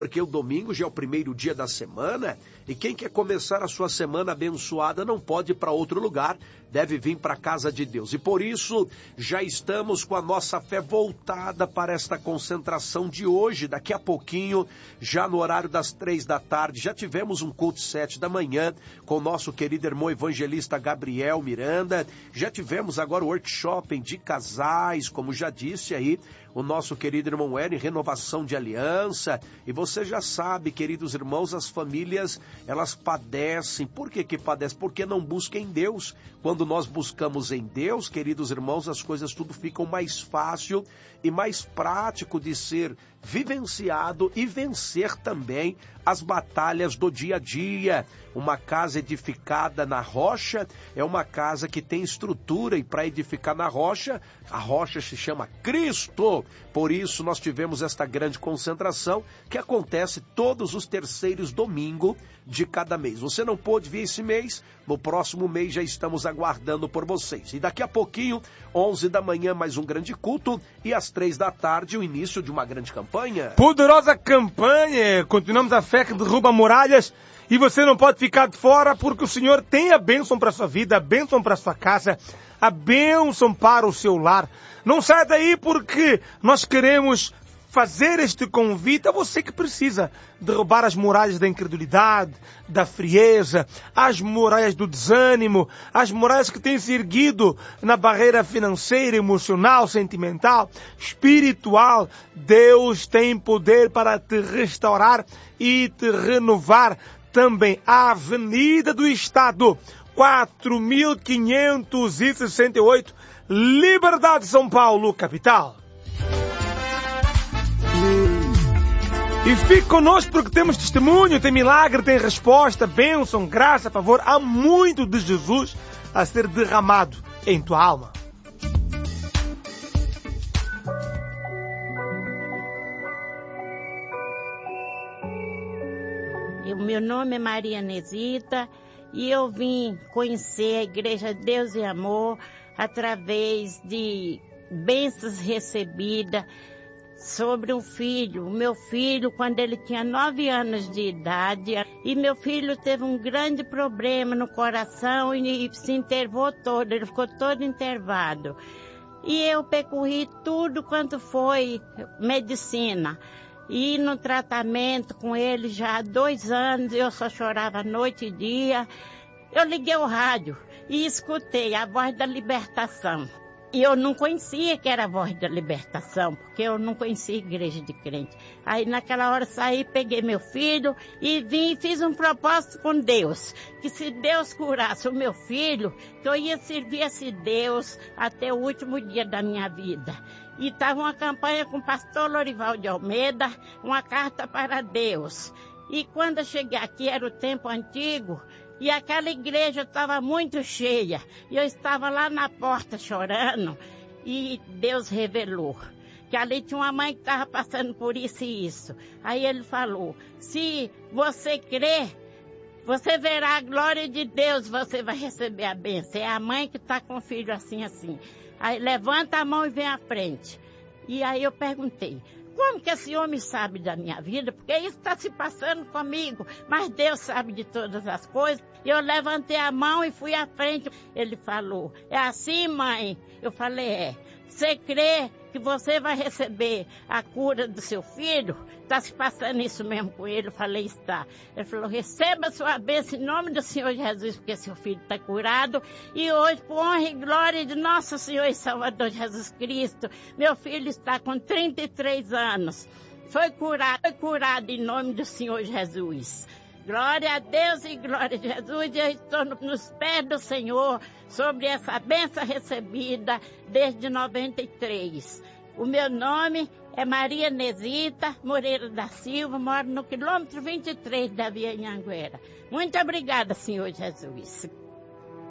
porque o domingo já é o primeiro dia da semana e quem quer começar a sua semana abençoada não pode ir para outro lugar, deve vir para a casa de Deus. E por isso já estamos com a nossa fé voltada para esta concentração de hoje. Daqui a pouquinho, já no horário das 3 da tarde, já tivemos um culto 7 da manhã com o nosso querido irmão evangelista Gabriel Miranda. Já tivemos agora o workshop de casais, como já disse aí, o nosso querido irmão Hélio, renovação de aliança. E você já sabe, queridos irmãos, as famílias, elas padecem. Por que padecem? Porque não buscam em Deus. Quando nós buscamos em Deus, queridos irmãos, as coisas tudo ficam mais fácil e mais prático de ser vivenciado e vencer também as batalhas do dia a dia. Uma casa edificada na rocha é uma casa que tem estrutura, e para edificar na rocha, a rocha se chama Cristo. Por isso nós tivemos esta grande concentração que acontece todos os terceiros domingos de cada mês. Você não pôde vir esse mês, no próximo mês já estamos aguardando por vocês. E daqui a pouquinho, 11 da manhã, mais um grande culto, e às 3 da tarde, o início de uma grande campanha. Poderosa campanha! Continuamos a fé que derruba muralhas. E você não pode ficar de fora, porque o Senhor tem a bênção para a sua vida, a bênção para a sua casa, a bênção para o seu lar. Não saia daí, porque nós queremos fazer este convite a você que precisa derrubar as muralhas da incredulidade, da frieza, as muralhas do desânimo, as muralhas que têm se erguido na barreira financeira, emocional, sentimental, espiritual. Deus tem poder para te restaurar e te renovar. Também a Avenida do Estado, 4.568, Liberdade, São Paulo, capital. E fique conosco porque temos testemunho, tem milagre, tem resposta, bênção, graça, favor. Há muito de Jesus a ser derramado em tua alma. O meu nome é Maria Nesita e eu vim conhecer a Igreja Deus e Amor através de bênçãos recebidas sobre um filho. O meu filho, quando ele tinha 9 anos de idade, e meu filho teve um grande problema no coração e se intervou todo, ele ficou todo intervado. E eu percorri tudo quanto foi medicina. E no tratamento com ele já há 2 anos, eu só chorava noite e dia. Eu liguei o rádio e escutei a voz da libertação. E eu não conhecia que era a voz da libertação, porque eu não conhecia igreja de crente. Aí naquela hora saí, peguei meu filho e vim e fiz um propósito com Deus. Que se Deus curasse o meu filho, que eu ia servir a esse Deus até o último dia da minha vida. E estava uma campanha com o pastor Lorival de Almeida, uma carta para Deus. E quando eu cheguei aqui, era o tempo antigo, e aquela igreja estava muito cheia. E eu estava lá na porta chorando, e Deus revelou que ali tinha uma mãe que estava passando por isso e isso. Aí ele falou, se você crer, você verá a glória de Deus, você vai receber a bênção. É a mãe que está com o filho assim, assim. Aí levanta a mão e vem à frente. E aí eu perguntei, como que esse homem sabe da minha vida? Porque isso está se passando comigo, mas Deus sabe de todas as coisas. E eu levantei a mão e fui à frente. Ele falou, é assim, mãe? Eu falei, é. Você crê que você vai receber a cura do seu filho? Está se passando isso mesmo com ele? Eu falei, está. Ele falou, receba a sua bênção em nome do Senhor Jesus, porque seu filho está curado. E hoje, por honra e glória de nosso Senhor e Salvador Jesus Cristo, meu filho está com 33 anos. Foi curado em nome do Senhor Jesus. Glória a Deus e glória a Jesus. Eu estou nos pés do Senhor sobre essa bênção recebida desde 93. O meu nome é Maria Nesita Moreira da Silva, moro no quilômetro 23 da Via Anhanguera. Muito obrigada, Senhor Jesus.